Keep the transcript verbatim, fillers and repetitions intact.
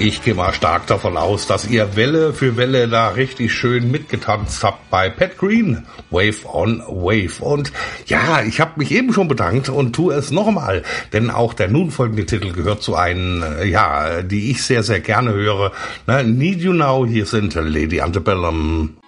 Ich gehe mal stark davon aus, dass ihr Welle für Welle da richtig schön mitgetanzt habt bei Pat Green, Wave on Wave. Und ja, ich habe mich eben schon bedankt und tue es nochmal, denn auch der nun folgende Titel gehört zu einen, ja, die ich sehr, sehr gerne höre. Na, Need You Now, hier sind Lady Antebellum.